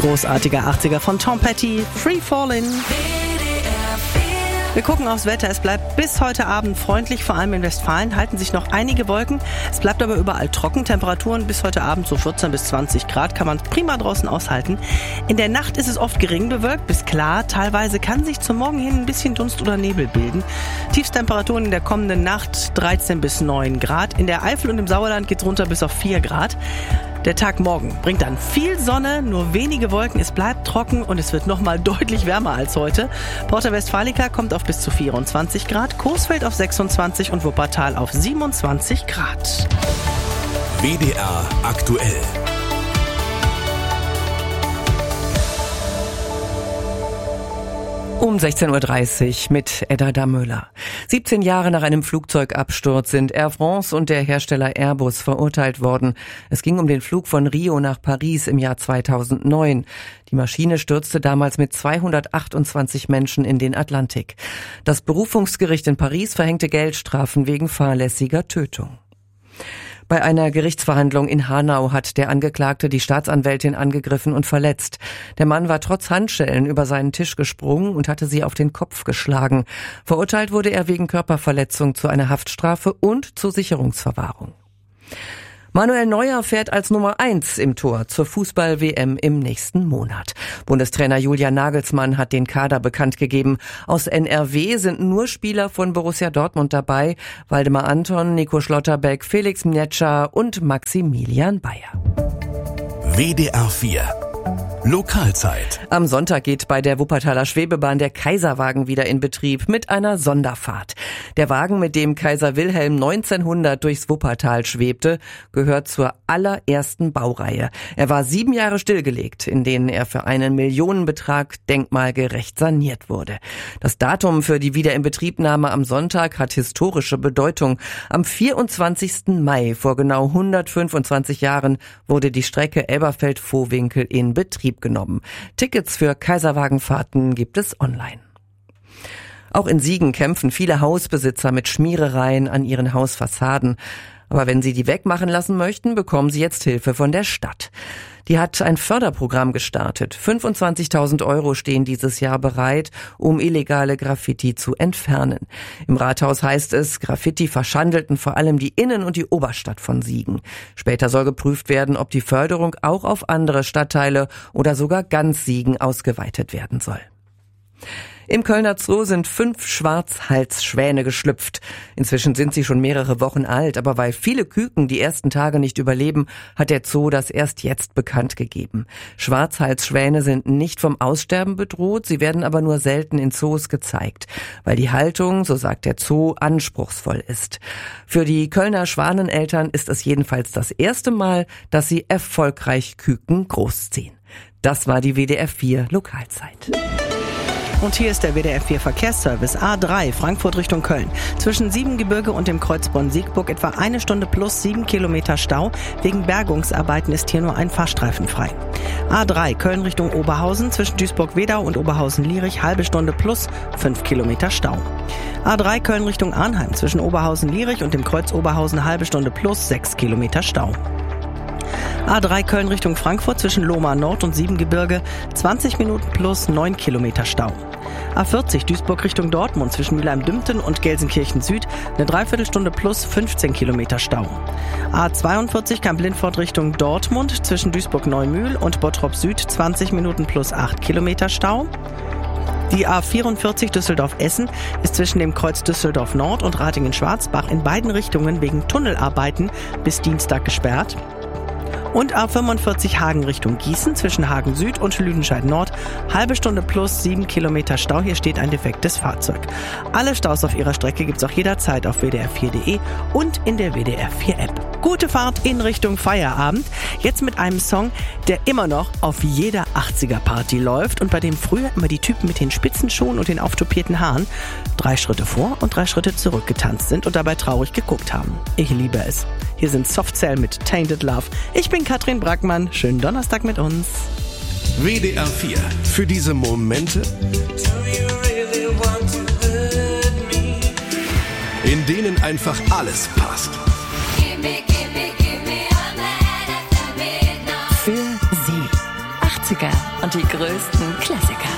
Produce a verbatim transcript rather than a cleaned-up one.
Großartiger achtziger von Tom Petty, Free Fallin'. Wir gucken aufs Wetter. Es bleibt bis heute Abend freundlich, vor allem in Westfalen halten sich noch einige Wolken. Es bleibt aber überall trocken. Temperaturen bis heute Abend so vierzehn bis zwanzig Grad, kann man prima draußen aushalten. In der Nacht ist es oft gering bewölkt bis klar. Teilweise kann sich zum Morgen hin ein bisschen Dunst oder Nebel bilden. Tiefstemperaturen in der kommenden Nacht dreizehn bis neun Grad. In der Eifel und im Sauerland geht es runter bis auf vier Grad. Der Tag morgen bringt dann viel Sonne, nur wenige Wolken, es bleibt trocken und es wird nochmal deutlich wärmer als heute. Porta Westfalica kommt auf bis zu vierundzwanzig Grad, Coesfeld auf sechsundzwanzig und Wuppertal auf siebenundzwanzig Grad. W D R aktuell. Um sechzehn Uhr dreißig mit Edda Damöller. siebzehn Jahre nach einem Flugzeugabsturz sind Air France und der Hersteller Airbus verurteilt worden. Es ging um den Flug von Rio nach Paris im Jahr zweitausendneun. Die Maschine stürzte damals mit zweihundertachtundzwanzig Menschen in den Atlantik. Das Berufungsgericht in Paris verhängte Geldstrafen wegen fahrlässiger Tötung. Bei einer Gerichtsverhandlung in Hanau hat der Angeklagte die Staatsanwältin angegriffen und verletzt. Der Mann war trotz Handschellen über seinen Tisch gesprungen und hatte sie auf den Kopf geschlagen. Verurteilt wurde er wegen Körperverletzung zu einer Haftstrafe und zur Sicherungsverwahrung. Manuel Neuer fährt als Nummer eins im Tor zur Fußball-W M im nächsten Monat. Bundestrainer Julian Nagelsmann hat den Kader bekannt gegeben. Aus N R W sind nur Spieler von Borussia Dortmund dabei. Waldemar Anton, Nico Schlotterbeck, Felix Mnetscher und Maximilian Bayer. W D R vier Lokalzeit. Am Sonntag geht bei der Wuppertaler Schwebebahn der Kaiserwagen wieder in Betrieb mit einer Sonderfahrt. Der Wagen, mit dem Kaiser Wilhelm neunzehnhundert durchs Wuppertal schwebte, gehört zur allerersten Baureihe. Er war sieben Jahre stillgelegt, in denen er für einen Millionenbetrag denkmalgerecht saniert wurde. Das Datum für die Wiederinbetriebnahme am Sonntag hat historische Bedeutung. Am vierundzwanzigsten Mai vor genau hundertfünfundzwanzig Jahren wurde die Strecke Elberfeld-Vohwinkel in Betrieb genommen. Tickets für Kaiserwagenfahrten gibt es online. Auch in Siegen kämpfen viele Hausbesitzer mit Schmierereien an ihren Hausfassaden. Aber wenn sie die wegmachen lassen möchten, bekommen sie jetzt Hilfe von der Stadt. Die hat ein Förderprogramm gestartet. fünfundzwanzigtausend Euro stehen dieses Jahr bereit, um illegale Graffiti zu entfernen. Im Rathaus heißt es, Graffiti verschandelten vor allem die Innen- und die Oberstadt von Siegen. Später soll geprüft werden, ob die Förderung auch auf andere Stadtteile oder sogar ganz Siegen ausgeweitet werden soll. Im Kölner Zoo sind fünf Schwarzhalsschwäne geschlüpft. Inzwischen sind sie schon mehrere Wochen alt, aber weil viele Küken die ersten Tage nicht überleben, hat der Zoo das erst jetzt bekannt gegeben. Schwarzhalsschwäne sind nicht vom Aussterben bedroht, sie werden aber nur selten in Zoos gezeigt, weil die Haltung, so sagt der Zoo, anspruchsvoll ist. Für die Kölner Schwaneneltern ist es jedenfalls das erste Mal, dass sie erfolgreich Küken großziehen. Das war die W D R vier Lokalzeit. Und hier ist der W D R vier Verkehrsservice A drei, Frankfurt Richtung Köln. Zwischen Siebengebirge und dem Kreuz Bonn-Siegburg etwa eine Stunde plus sieben Kilometer Stau. Wegen Bergungsarbeiten ist hier nur ein Fahrstreifen frei. A drei, Köln Richtung Oberhausen, zwischen Duisburg-Wedau und Oberhausen-Lierich, halbe Stunde plus fünf Kilometer Stau. A drei, Köln Richtung Arnheim, zwischen Oberhausen-Lierich und dem Kreuz Oberhausen, halbe Stunde plus sechs Kilometer Stau. A drei Köln Richtung Frankfurt zwischen Lohmar Nord und Siebengebirge, zwanzig Minuten plus neun Kilometer Stau. A vierzig Duisburg Richtung Dortmund zwischen Mülheim-Dümten und Gelsenkirchen Süd, eine Dreiviertelstunde plus fünfzehn Kilometer Stau. A zweiundvierzig Kamp-Lindfort Richtung Dortmund zwischen Duisburg-Neumühl und Bottrop Süd, zwanzig Minuten plus acht Kilometer Stau. Die A vierundvierzig Düsseldorf-Essen ist zwischen dem Kreuz Düsseldorf Nord und Ratingen-Schwarzbach in beiden Richtungen wegen Tunnelarbeiten bis Dienstag gesperrt. Und A fünfundvierzig Hagen Richtung Gießen zwischen Hagen Süd und Lüdenscheid Nord. Halbe Stunde plus sieben Kilometer Stau. Hier steht ein defektes Fahrzeug. Alle Staus auf ihrer Strecke gibt's auch jederzeit auf w d r vier punkt d e und in der W D R vier App. Gute Fahrt in Richtung Feierabend. Jetzt mit einem Song, der immer noch auf jeder achtziger-Party läuft und bei dem früher immer die Typen mit den Spitzenschuhen und den auftopierten Haaren drei Schritte vor und drei Schritte zurück getanzt sind und dabei traurig geguckt haben. Ich liebe es. Hier sind Soft Cell mit Tainted Love. Ich bin Katrin Brackmann. Schönen Donnerstag mit uns. W D R vier. Für diese Momente, in denen einfach alles passt. Für Sie. achtziger und die größten Klassiker.